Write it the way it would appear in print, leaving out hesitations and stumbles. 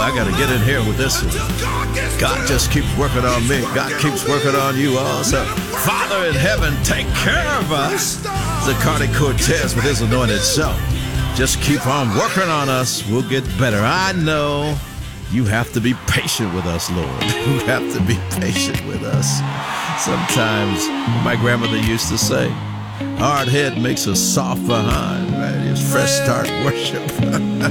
I got to get in here with this one. God just keeps working on me. God keeps working on you also. Father in heaven, take care of us. Zacardi Cortez with his anointed self. Just keep on working on us. We'll get better. I know you have to be patient with us, Lord. You have to be patient with us. Sometimes, my grandmother used to say, hard head makes a soft behind, right? It's fresh start worship.